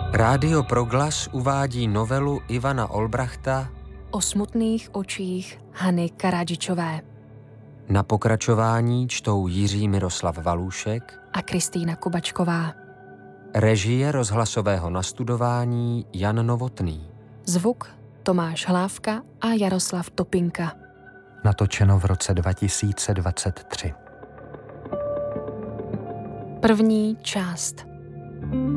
Rádio Proglas uvádí novelu Ivana Olbrachta O smutných očích Hany Karadžičové Na pokračování čtou Jiří Miroslav Valůšek a Kristýna Kubačková. Režie rozhlasového nastudování Jan Novotný. Zvuk Tomáš Hlávka a Jaroslav Topinka. Natočeno v roce 2023. První část.